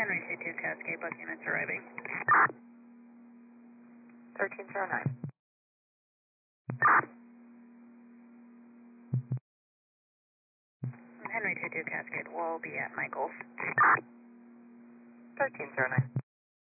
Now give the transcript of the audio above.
Henry 22 Cascade, bus units arriving. 1309. Henry 22 Cascade will be at Michaels. 1309.